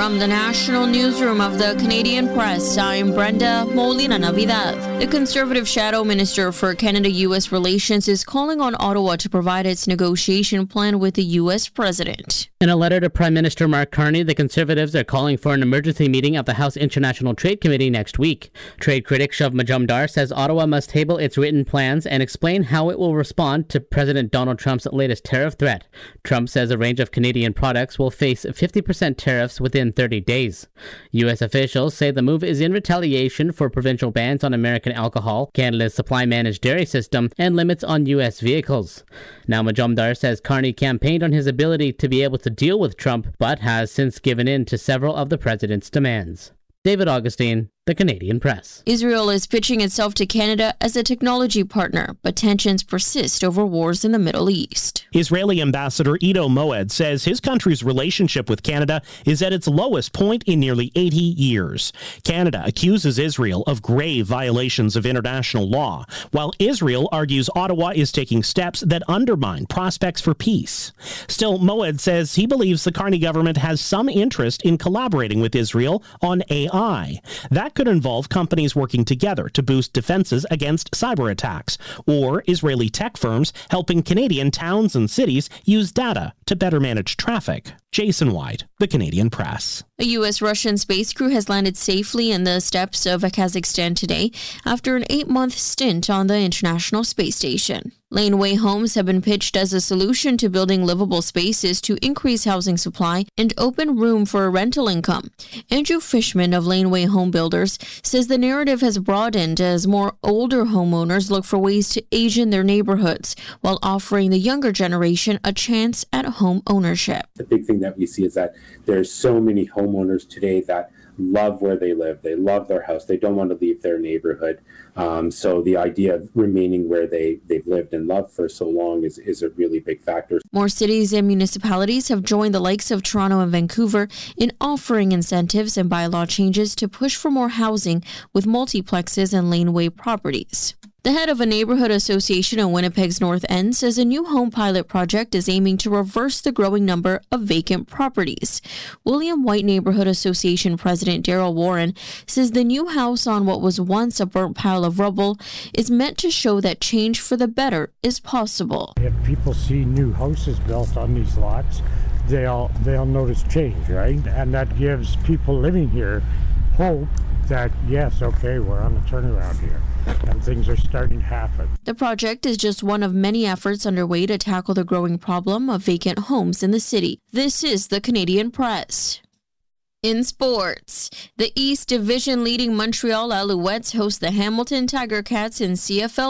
From the National Newsroom of the Canadian Press, I'm Brenda Molina Navidad. The Conservative Shadow Minister for Canada-U.S. Relations is calling on Ottawa to provide its negotiation plan with the U.S. President. In a letter to Prime Minister Mark Carney, the Conservatives are calling for an emergency meeting of the House International Trade Committee next week. Trade critic Shiv Majumdar says Ottawa must table its written plans and explain how it will respond to President Donald Trump's latest tariff threat. Trump says a range of Canadian products will face 50% tariffs within 30 days. U.S. officials say the move is in retaliation for provincial bans on American alcohol, Canada's supply-managed dairy system, and limits on U.S. vehicles. Now Majumdar says Carney campaigned on his ability to be able to deal with Trump, but has since given in to several of the president's demands. David Augustine, The Canadian Press. Israel is pitching itself to Canada as a technology partner, but tensions persist over wars in the Middle East. Israeli Ambassador Ido Moed says his country's relationship with Canada is at its lowest point in nearly 80 years. Canada accuses Israel of grave violations of international law, while Israel argues Ottawa is taking steps that undermine prospects for peace. Still, Moed says he believes the Carney government has some interest in collaborating with Israel on AI. That could involve companies working together to boost defenses against cyber attacks, or Israeli tech firms helping Canadian towns and cities use data to better manage traffic. Jason White, The Canadian Press. A U.S.-Russian space crew has landed safely in the steppes of Kazakhstan today after an 8-month stint on the International Space Station. Laneway homes have been pitched as a solution to building livable spaces to increase housing supply and open room for a rental income. Andrew Fishman of Laneway Home Builders says the narrative has broadened as more older homeowners look for ways to age in their neighborhoods while offering the younger generation a chance at home ownership. The big thing that we see is that there's so many homeowners today that love where they live. They love their house. They don't want to leave their neighborhood. So the idea of remaining where they've lived and loved for so long is a really big factor. More cities and municipalities have joined the likes of Toronto and Vancouver in offering incentives and bylaw changes to push for more housing with multiplexes and laneway properties. The head of a neighborhood association in Winnipeg's North End says a new home pilot project is aiming to reverse the growing number of vacant properties. William White Neighborhood Association President Daryl Warren says the new house on what was once a burnt pile of rubble is meant to show that change for the better is possible. If people see new houses built on these lots, they'll notice change, right? And that gives people living here hope that, yes, okay, we're on a turnaround here, and things are starting to happen. The project is just one of many efforts underway to tackle the growing problem of vacant homes in the city. This is the Canadian Press. In sports, the East Division leading Montreal Alouettes host the Hamilton Tiger Cats in CFL